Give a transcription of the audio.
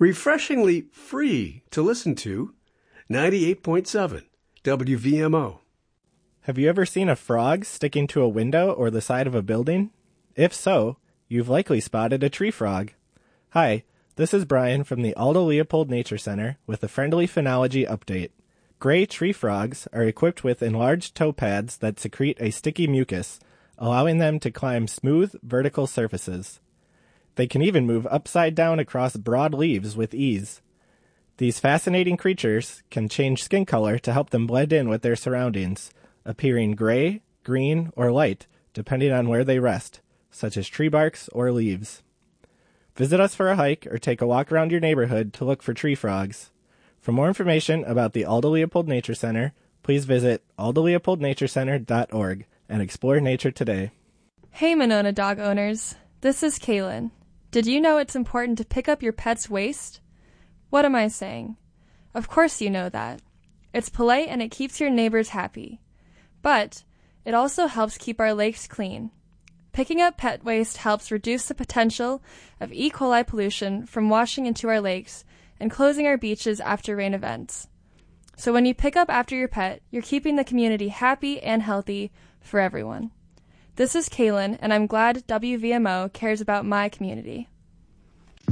refreshingly free to listen to 98.7 WVMO. Have you ever seen a frog sticking to a window or the side of a building? If so, you've likely spotted a tree frog. Hi, this is Brian from the Aldo Leopold Nature Center with a friendly phenology update. Gray tree frogs are equipped with enlarged toe pads that secrete a sticky mucus, allowing them to climb smooth, vertical surfaces. They can even move upside down across broad leaves with ease. These fascinating creatures can change skin color to help them blend in with their surroundings, appearing gray, green, or light, depending on where they rest, such as tree barks or leaves. Visit us for a hike or take a walk around your neighborhood to look for tree frogs. For more information about the Aldo Leopold Nature Center, please visit aldoleopoldnaturecenter.org and explore nature today. Hey Monona dog owners, this is Kaylin. Did you know it's important to pick up your pet's waste? What am I saying? Of course you know that. It's polite and it keeps your neighbors happy. But it also helps keep our lakes clean. Picking up pet waste helps reduce the potential of E. coli pollution from washing into our lakes and closing our beaches after rain events. So when you pick up after your pet, you're keeping the community happy and healthy for everyone. This is Kaylin, and I'm glad WVMO cares about my community.